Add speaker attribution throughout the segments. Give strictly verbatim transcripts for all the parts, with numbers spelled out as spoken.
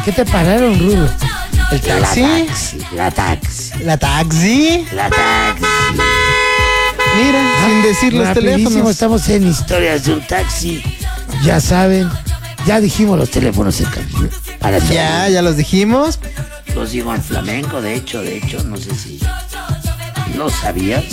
Speaker 1: ¿Qué te pararon, Rulo?
Speaker 2: ¿El taxi?
Speaker 3: La taxi, la taxi,
Speaker 2: ¿La taxi?
Speaker 3: la taxi.
Speaker 2: Mira, sin decir los
Speaker 1: Rapidísimo,
Speaker 2: teléfonos.
Speaker 1: estamos en
Speaker 3: Historias de un taxi.
Speaker 1: Ya saben, ya dijimos los teléfonos en cabina. Para
Speaker 2: Ya, ya los dijimos.
Speaker 3: Los digo en flamenco, de hecho, de hecho, no sé si lo sabías.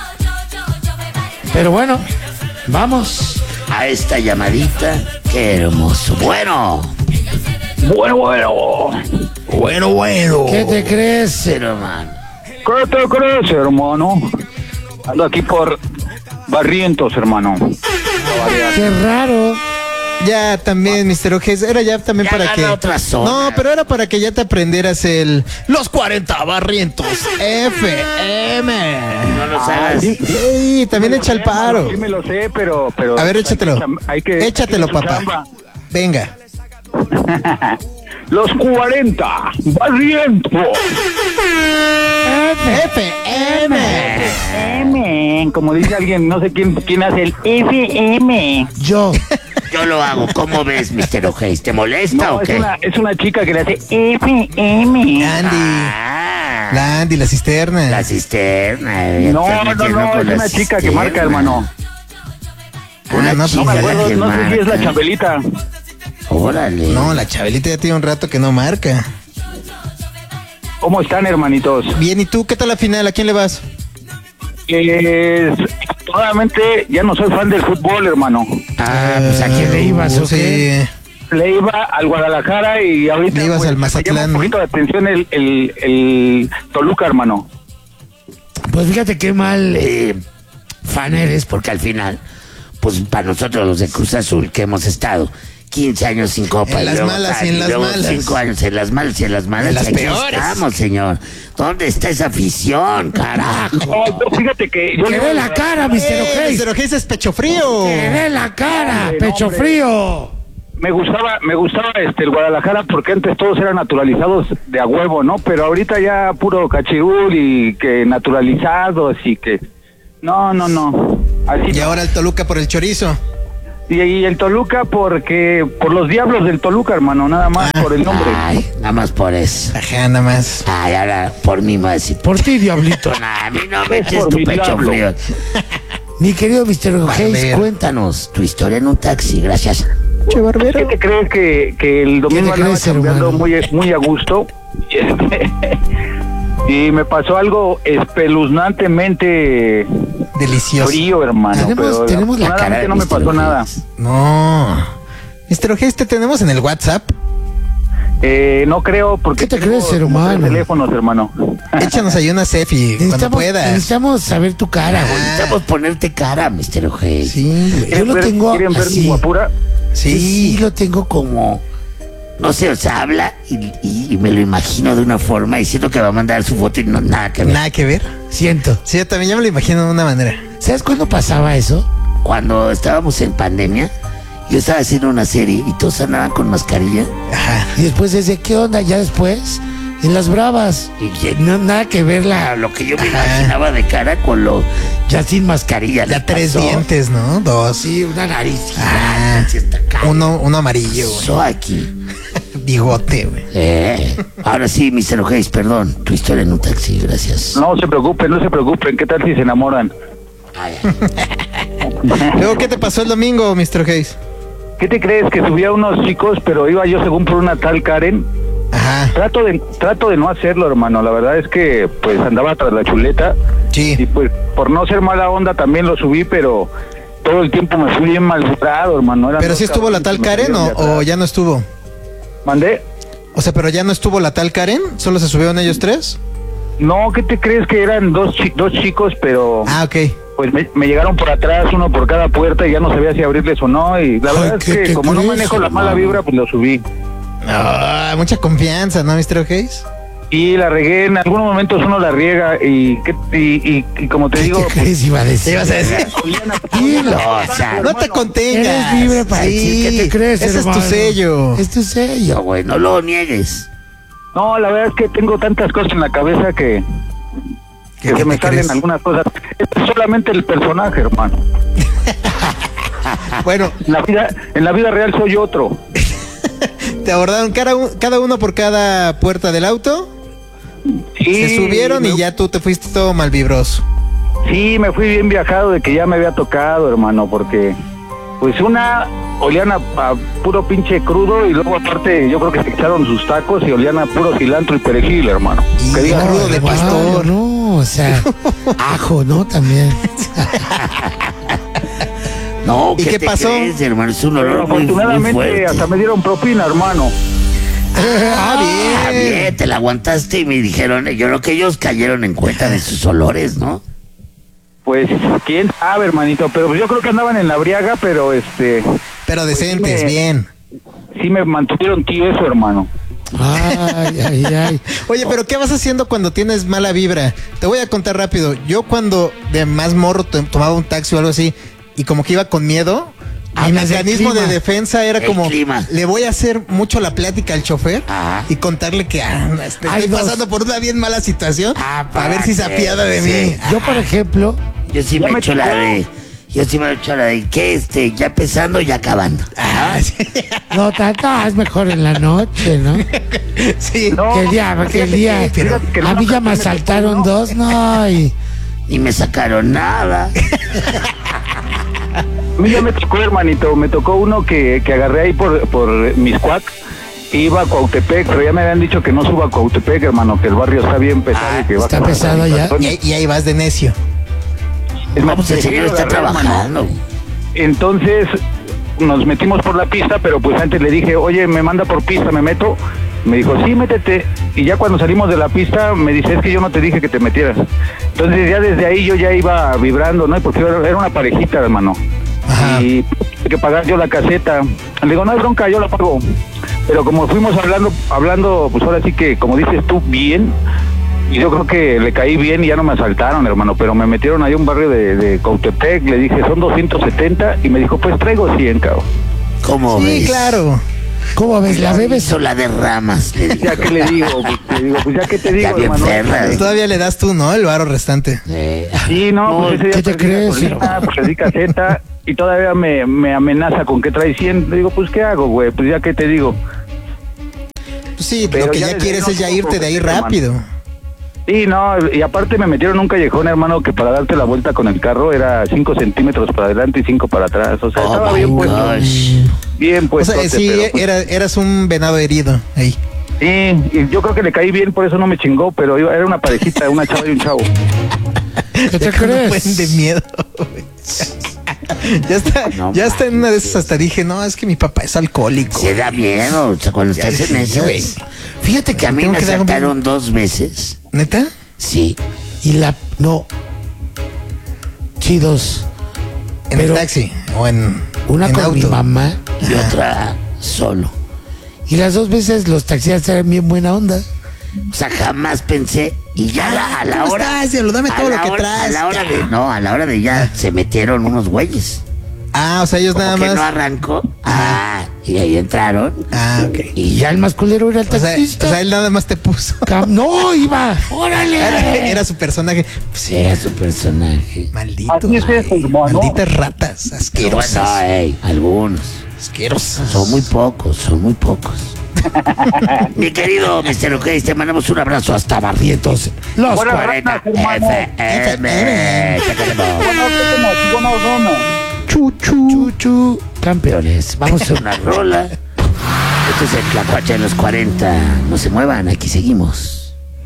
Speaker 1: Pero bueno, vamos.
Speaker 3: A esta llamadita, qué hermoso. Bueno,
Speaker 4: Bueno, bueno.
Speaker 2: Bueno, bueno.
Speaker 1: ¿Qué te crees?
Speaker 3: hermano.
Speaker 4: ¿Qué te crees, hermano? Ando aquí por Barrientos, hermano.
Speaker 1: Qué raro.
Speaker 2: Ya también, mister Ojes, era ya también
Speaker 3: Ya
Speaker 2: para
Speaker 3: gana
Speaker 2: que...
Speaker 3: otra zona.
Speaker 2: No, pero era para que ya te aprendieras el... Los cuarenta Barrientos F M.
Speaker 3: No nos
Speaker 4: Ah,
Speaker 3: hagas.
Speaker 4: sí.
Speaker 2: Sí, también echa el paro.
Speaker 4: Sí me lo sé, pero... pero
Speaker 2: A ver, échatelo.
Speaker 4: Hay que,
Speaker 2: Échatelo,
Speaker 4: hay que hacer su
Speaker 2: papá.
Speaker 4: chamba.
Speaker 2: Venga.
Speaker 4: Los cuarenta Barrientos.
Speaker 2: F M.
Speaker 4: M, como dice alguien, no sé quién, quién hace el F M.
Speaker 1: Yo.
Speaker 3: Yo lo hago. ¿Cómo ves, mister O'Hays? ¿Te molesta
Speaker 4: No,
Speaker 3: o
Speaker 4: es
Speaker 3: qué?
Speaker 4: una, es una chica que le hace F M.
Speaker 2: Andy.
Speaker 3: Ah,
Speaker 2: La Andy, la cisterna.
Speaker 3: la cisterna. eh,
Speaker 4: No,
Speaker 3: estás
Speaker 4: no,
Speaker 3: metiendo
Speaker 4: no,
Speaker 3: con
Speaker 4: es
Speaker 3: la
Speaker 4: una chica que
Speaker 3: cisterna.
Speaker 4: marca, hermano.
Speaker 3: Una
Speaker 2: Ah, no,
Speaker 3: chica
Speaker 4: No me
Speaker 3: la
Speaker 4: acuerdo,
Speaker 3: que
Speaker 4: no sé si es la
Speaker 3: marca.
Speaker 4: Chabelita.
Speaker 3: Órale.
Speaker 2: No, la Chabelita ya tiene un rato que no marca.
Speaker 4: ¿Cómo están, hermanitos?
Speaker 2: Bien, ¿y tú qué tal la final? ¿A quién le vas?
Speaker 4: Es, actualmente ya no soy fan del fútbol, hermano.
Speaker 1: Ah, pues ¿a quién le ibas o qué?
Speaker 2: Sí.
Speaker 4: Le iba al Guadalajara y ahorita
Speaker 2: Le ibas
Speaker 4: pues,
Speaker 2: al
Speaker 4: me
Speaker 2: Mazatlán,
Speaker 4: llama un
Speaker 2: ¿no?
Speaker 4: poquito de atención el, el, el Toluca, hermano.
Speaker 1: Pues fíjate qué mal.
Speaker 3: Eh, fan eres porque al final, pues para nosotros los de Cruz Azul que hemos estado quince años sin copa.
Speaker 2: En
Speaker 3: y
Speaker 2: las
Speaker 3: luego
Speaker 2: malas
Speaker 3: tal,
Speaker 2: y en las
Speaker 3: luego
Speaker 2: malas.
Speaker 3: cinco años en las malas y en las malas.
Speaker 2: En las
Speaker 3: y aquí
Speaker 2: peores.
Speaker 3: estamos, señor. ¿Dónde está esa afición, carajo?
Speaker 4: No, no, fíjate que yo
Speaker 1: Que
Speaker 4: le
Speaker 1: dé la cara, mister
Speaker 2: Eh,
Speaker 1: O'Hays.
Speaker 2: mister Ojes es pecho frío.
Speaker 1: Que dé la cara,
Speaker 4: Hombre,
Speaker 1: pecho
Speaker 4: hombre.
Speaker 1: frío.
Speaker 4: me gustaba, me gustaba este el Guadalajara porque antes todos eran naturalizados de a huevo, ¿no? Pero ahorita ya puro cachirul y que naturalizados y que no, no, no. Así
Speaker 2: Y
Speaker 4: no.
Speaker 2: ahora el Toluca por el chorizo.
Speaker 4: Y, y el Toluca porque por los diablos del Toluca, hermano, nada más
Speaker 2: Ah.
Speaker 4: por el nombre.
Speaker 3: Ay, nada más por eso.
Speaker 2: Ajá, nada más.
Speaker 3: Ay, ahora por mí me va a decir.
Speaker 1: Por ti, diablito.
Speaker 3: Nah, a mí no me
Speaker 4: Es
Speaker 3: eches
Speaker 4: por
Speaker 3: tu
Speaker 4: mi
Speaker 3: pecho
Speaker 4: diablo.
Speaker 3: frío.
Speaker 1: Mi querido mister O'Hays,
Speaker 2: Barbero.
Speaker 3: Cuéntanos tu historia en un taxi, gracias.
Speaker 2: Che,
Speaker 4: ¿Qué
Speaker 2: barbero.
Speaker 4: te crees que, que el
Speaker 1: ¿Qué
Speaker 4: domingo
Speaker 1: te
Speaker 4: andaba
Speaker 1: crees,
Speaker 4: chambeando
Speaker 1: hermano?
Speaker 4: muy, muy a gusto? Y, este, y me pasó algo espeluznantemente
Speaker 2: Delicioso.
Speaker 4: frío, hermano.
Speaker 1: Tenemos-
Speaker 4: pero
Speaker 1: tenemos la
Speaker 4: afortunadamente
Speaker 3: cara de
Speaker 4: no me
Speaker 3: mister
Speaker 4: pasó nada.
Speaker 3: O'Hays.
Speaker 2: No. mister Ojes, te tenemos en el WhatsApp.
Speaker 4: Eh, no creo porque
Speaker 1: ¿Qué te
Speaker 4: tengo
Speaker 1: crees,
Speaker 4: como
Speaker 1: hermano?
Speaker 4: tres teléfonos, hermano.
Speaker 2: Échanos ahí una selfie cuando
Speaker 1: Necesitamos,
Speaker 2: puedas.
Speaker 1: necesitamos saber tu cara, güey.
Speaker 3: Necesitamos ponerte cara, mister O'Hays.
Speaker 2: Sí, güey.
Speaker 1: Yo lo
Speaker 4: ver-
Speaker 1: tengo
Speaker 4: ¿Quieren ver
Speaker 1: así.
Speaker 4: mi guapura?
Speaker 1: Sí,
Speaker 2: Sí.
Speaker 1: lo tengo como.
Speaker 3: No sé, o sea, habla y, y- y me lo imagino de una forma y siento que va a mandar su foto y no nada que ver.
Speaker 2: Nada que ver.
Speaker 1: Siento.
Speaker 2: Sí, yo también ya me lo imagino de una manera.
Speaker 1: ¿Sabes cuándo pasaba eso?
Speaker 3: Cuando estábamos en pandemia, yo estaba haciendo una serie y todos andaban con mascarilla.
Speaker 2: Ajá.
Speaker 1: Y después, ¿desde qué onda? Ya después, en las bravas.
Speaker 3: Y que
Speaker 1: No, nada que ver la,
Speaker 3: lo que yo me
Speaker 2: Ajá.
Speaker 3: imaginaba de cara con lo ya sin mascarilla.
Speaker 2: Ya
Speaker 3: ¿les
Speaker 2: tres
Speaker 3: pasó?
Speaker 2: dientes, ¿no? Dos.
Speaker 1: Sí, una nariz
Speaker 2: Ah.
Speaker 1: gigante, así está acá.
Speaker 2: Uno, uno amarillo, güey.
Speaker 3: Pasó aquí.
Speaker 2: Bigote, güey.
Speaker 3: Eh. Ahora sí, mister O'Hays, perdón, tu historia en un taxi, gracias.
Speaker 4: No se preocupen, no se preocupen. ¿Qué tal si se enamoran?
Speaker 3: Ay,
Speaker 2: Luego, ¿qué te pasó el domingo, mister Ojes?
Speaker 4: ¿Qué te crees? Que subía unos chicos, pero iba yo según por una tal Karen.
Speaker 2: Ajá.
Speaker 4: Trato de trato de no hacerlo, hermano. La verdad es que pues andaba tras la chuleta y
Speaker 2: Sí.
Speaker 4: pues por no ser mala onda también lo subí, pero todo el tiempo me fui bien malhumorado, hermano. Eran
Speaker 2: ¿Pero
Speaker 4: dos
Speaker 2: sí estuvo la tal
Speaker 4: cabrones que me
Speaker 2: Karen o,
Speaker 4: salieron de
Speaker 2: o
Speaker 4: atrás.
Speaker 2: ya no estuvo?
Speaker 4: ¿Mandé?
Speaker 2: O sea, ¿pero ya no estuvo la tal Karen? ¿Solo se subieron ellos tres?
Speaker 4: No, ¿qué te crees? Que eran dos chi- dos chicos, pero
Speaker 2: Ah, ok.
Speaker 4: pues me, me llegaron por atrás, uno por cada puerta y ya no sabía si abrirles o no. Y la
Speaker 1: Ay,
Speaker 4: verdad es
Speaker 1: ¿qué
Speaker 4: que
Speaker 1: te
Speaker 4: como no
Speaker 1: crees,
Speaker 4: manejo la mala
Speaker 1: hermano?
Speaker 4: vibra, pues lo subí.
Speaker 2: Ah, mucha confianza, ¿no, mister Ojes?
Speaker 4: Y la regué, en algunos momentos uno la riega y, ¿qué- y, y, y como te
Speaker 1: ¿Qué
Speaker 4: digo,
Speaker 1: te crees iba a decir?
Speaker 2: ibas a decir?
Speaker 1: Dilo,
Speaker 3: o sea,
Speaker 2: No te contengas.
Speaker 1: Eres libre para decir qué te crees,
Speaker 2: Ese
Speaker 1: hermano.
Speaker 2: es tu sello.
Speaker 1: Es tu sello.
Speaker 3: yo, güey, no lo niegues.
Speaker 4: no, la verdad es que tengo tantas cosas en la cabeza que, que,
Speaker 2: ¿Qué
Speaker 4: se me
Speaker 2: te
Speaker 4: salen
Speaker 2: crees?
Speaker 4: algunas cosas. Es solamente el personaje, hermano.
Speaker 2: Bueno,
Speaker 4: En la vida, en la vida real soy otro.
Speaker 2: Te abordaron cada, un- cada uno por cada puerta del auto.
Speaker 4: Sí,
Speaker 2: Se subieron y
Speaker 4: me-
Speaker 2: ya tú te fuiste todo malvibroso.
Speaker 4: Sí, me fui bien viajado de que ya me había tocado, hermano, porque pues una olían a, a puro pinche crudo y luego aparte yo creo que se echaron sus tacos y olían a puro cilantro y perejil, hermano.
Speaker 2: Y
Speaker 4: Que digas,
Speaker 2: crudo de
Speaker 1: Wow,
Speaker 2: pastor.
Speaker 1: no, o sea, ajo, ¿no? También.
Speaker 3: No,
Speaker 2: ¿Y qué
Speaker 3: te
Speaker 2: pasó?
Speaker 3: crees, hermano? Es un
Speaker 4: pero
Speaker 3: olor muy, muy
Speaker 4: afortunadamente
Speaker 3: fuerte.
Speaker 4: hasta me dieron propina, hermano.
Speaker 2: Ah,
Speaker 3: Ah,
Speaker 2: bien.
Speaker 3: bien, te la aguantaste y me dijeron, eh, yo creo que ellos cayeron en cuenta de sus olores, ¿no?
Speaker 4: Pues quién sabe, hermanito, pero yo creo que andaban en la briaga, pero este
Speaker 2: Pero decentes,
Speaker 4: Pues sí me-
Speaker 2: bien.
Speaker 4: sí me mantuvieron tieso, hermano.
Speaker 1: Ay, ay, ay.
Speaker 2: Oye, pero ¿qué vas haciendo cuando tienes mala vibra? Te voy a contar rápido. Yo cuando de más morro to- tomaba un taxi o algo así y como que iba con miedo, mi
Speaker 1: Hablas del
Speaker 2: mecanismo de
Speaker 1: clima.
Speaker 2: defensa era
Speaker 3: El
Speaker 2: como,
Speaker 3: clima.
Speaker 2: le voy a hacer mucho la plática al chofer
Speaker 3: Ajá.
Speaker 2: y contarle que ah, estoy
Speaker 1: Hay dos.
Speaker 2: pasando por una bien mala situación
Speaker 3: Ah,
Speaker 2: para ver
Speaker 3: para
Speaker 2: si se
Speaker 3: que-
Speaker 2: apiada de
Speaker 3: sí.
Speaker 2: mí.
Speaker 1: Yo, por ejemplo,
Speaker 3: Yo sí
Speaker 4: Ya
Speaker 3: me
Speaker 4: me
Speaker 3: echo la
Speaker 4: tocó.
Speaker 3: de... Yo sí me echo la de que este, ya empezando, ya acabando.
Speaker 2: Ah, sí.
Speaker 1: no tanto, es mejor en la noche, ¿no?
Speaker 2: Sí.
Speaker 4: No,
Speaker 1: Que el día, que el
Speaker 4: fíjate
Speaker 1: día.
Speaker 4: que- fíjate que
Speaker 1: A
Speaker 4: no,
Speaker 1: mí ya
Speaker 4: no,
Speaker 1: me
Speaker 4: no,
Speaker 1: asaltaron
Speaker 4: no.
Speaker 1: dos, no, y.
Speaker 3: Ni me sacaron nada.
Speaker 4: A mí ya me tocó, hermanito, me tocó uno que, que agarré ahí por, por Miscuac, iba a Cuautepec, pero ya me habían dicho que no suba a Cuautepec, hermano, que el barrio está bien pesado
Speaker 3: Ah,
Speaker 4: y que va
Speaker 1: está
Speaker 4: a costar
Speaker 1: pesado
Speaker 4: muchas
Speaker 1: ya.
Speaker 4: cosas.
Speaker 2: Y, y ahí vas de necio.
Speaker 4: Es más,
Speaker 3: Pues el señor
Speaker 4: prefiero
Speaker 3: está
Speaker 4: agarrar, hermano.
Speaker 3: trabajando.
Speaker 4: Entonces nos metimos por la pista, pero pues antes le dije, oye, me manda por pista, me meto. Me dijo, sí, métete. Y ya cuando salimos de la pista, me dice, es que yo no te dije que te metieras. Entonces ya desde ahí yo ya iba vibrando, ¿no? Porque era era una parejita, hermano.
Speaker 2: Ajá.
Speaker 4: Y tuve que pagar yo la caseta. Le digo, no hay bronca, yo la pago. Pero como fuimos hablando, hablando, pues ahora sí que, como dices tú, bien. Y yo creo que le caí bien y ya no me asaltaron, hermano, pero me metieron ahí a un barrio de, de Cautepec, le dije, son doscientos setenta, y me dijo, pues traigo cien, cabrón.
Speaker 3: ¿Cómo
Speaker 2: Sí,
Speaker 3: ves?
Speaker 2: claro.
Speaker 1: ¿Cómo ves? ¿La bebes?
Speaker 3: Hizo la de ramas, le dijo.
Speaker 4: Ya que le digo, pues, le digo, pues ya que te
Speaker 3: Ya
Speaker 4: digo,
Speaker 3: bien
Speaker 4: hermano.
Speaker 3: perra, ¿eh?
Speaker 2: Todavía le das tú, ¿no? El varo restante.
Speaker 3: Eh,
Speaker 4: Sí, no, pues ese día
Speaker 1: ¿qué te
Speaker 4: perdí
Speaker 1: crees,
Speaker 4: gasolina,
Speaker 1: hermano?
Speaker 4: perdí caseta, y todavía me, me amenaza con que trae cien. Le digo, pues ¿qué hago, güey? Pues ya que te digo.
Speaker 2: Pues sí,
Speaker 4: Pero
Speaker 2: lo que
Speaker 4: ya
Speaker 2: ya,
Speaker 4: desde
Speaker 2: quieres
Speaker 4: ahí
Speaker 2: es
Speaker 4: no
Speaker 2: ya
Speaker 4: puedo
Speaker 2: irte de ahí
Speaker 4: competir,
Speaker 2: rápido.
Speaker 4: Sí, no, y aparte me metieron en un callejón, hermano, que para darte la vuelta con el carro era cinco centímetros para adelante y cinco para atrás. O sea,
Speaker 3: oh
Speaker 4: estaba
Speaker 3: my
Speaker 4: bien puesto.
Speaker 3: gosh.
Speaker 4: Bien
Speaker 2: O
Speaker 4: puesto.
Speaker 2: sea, sí, era, eras un venado herido ahí.
Speaker 4: Sí, y yo creo que le caí bien, por eso no me chingó, pero iba- era una parejita, una chava y un chavo.
Speaker 1: ¿Qué te
Speaker 2: Ya con un buen
Speaker 1: crees?
Speaker 2: de miedo. güey. ya está,
Speaker 3: No
Speaker 2: ya está en una de esas hasta dije, no, es que mi papá es alcohólico.
Speaker 3: Se da miedo, o sea, cuando
Speaker 2: Ya
Speaker 3: estás
Speaker 2: sé,
Speaker 3: en esas.
Speaker 2: güey.
Speaker 3: Fíjate que a mí
Speaker 2: Tengo
Speaker 3: me
Speaker 2: que dar un-
Speaker 3: asaltaron dos veces.
Speaker 2: ¿Neta?
Speaker 3: Sí.
Speaker 1: Y la. No. Chidos.
Speaker 2: ¿En
Speaker 1: Pero
Speaker 2: el taxi o en,
Speaker 1: Una
Speaker 2: en
Speaker 1: con mi
Speaker 2: auto?
Speaker 1: mamá.
Speaker 3: Y otra solo.
Speaker 1: Y las dos veces los taxistas eran bien buena onda.
Speaker 3: O sea, jamás pensé. Y ya la- a la
Speaker 2: ¿Cómo
Speaker 3: hora.
Speaker 2: estás, Diablo? Dame
Speaker 3: a
Speaker 2: todo
Speaker 3: la
Speaker 2: lo que
Speaker 3: hora-
Speaker 2: traes,
Speaker 3: A la hora
Speaker 2: ya.
Speaker 3: de. No, a la hora de ya se metieron unos güeyes.
Speaker 2: Ah, o sea, ellos
Speaker 3: Como
Speaker 2: nada
Speaker 3: que
Speaker 2: más.
Speaker 3: no arrancó. Ah, y ahí entraron.
Speaker 2: Ah, ok.
Speaker 1: Y ya el más culero era el
Speaker 2: O sea,
Speaker 1: taxista.
Speaker 2: o sea, él nada más te puso.
Speaker 1: Cam- no, iba. ¡Órale!
Speaker 2: Era, era su personaje.
Speaker 3: Pues era su personaje.
Speaker 2: Malditos.
Speaker 4: Así es eso, hermano.
Speaker 2: Malditas ratas.
Speaker 3: Pero
Speaker 2: Asquerosas.
Speaker 3: bueno, ey, algunos.
Speaker 2: Asquerosas.
Speaker 3: Son muy pocos, son muy pocos. Mi querido mister OK, te mandamos un abrazo hasta Barrientos. Los
Speaker 4: Buenas
Speaker 3: cuarenta
Speaker 4: ratas, hermano.
Speaker 3: F M. Te queremos.
Speaker 1: Chuchu. Chuchu.
Speaker 3: Campeones, vamos a hacer una rola. Esto es el Tlacuache de los cuarenta. No se muevan, aquí seguimos.